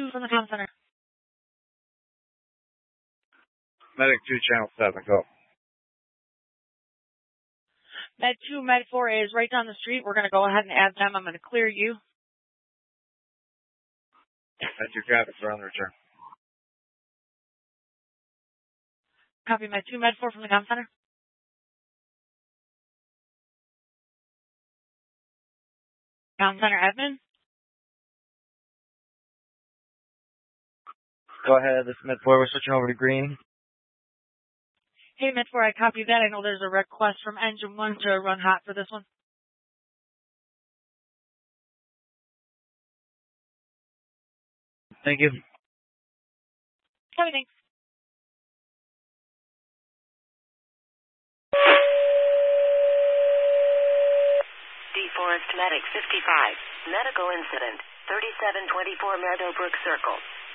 2 from the comm center. Medic 2, channel 7, go. Med 2, Med 4 is right down the street. We're going to go ahead and add them. I'm going to clear you. Med 2, copy. We're on the return. Copy, Med 2, Med 4 from the comm center. Comm center admin. Go ahead, this is Med 4. We're switching over to green. Hey, Med 4, I copy that. I know there's a request from engine 1 to run hot for this one. Thank you. Copy, thanks. DeForest Medic 55. Medical incident. 3724 Meadowbrook Circle.